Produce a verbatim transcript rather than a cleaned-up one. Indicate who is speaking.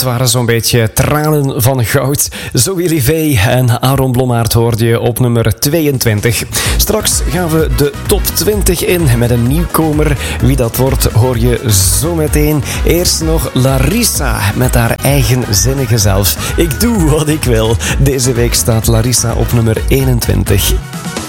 Speaker 1: waren zo'n beetje tranen van goud. Zoe Livet en Aaron Blommaert hoorde je op nummer tweeëntwintig. Straks gaan we de top twintig in met een nieuwkomer. Wie dat wordt, hoor je zo meteen. Eerst nog Larissa met haar eigenzinnige zelf. Ik doe wat ik wil. Deze week staat Larissa op nummer eenentwintig.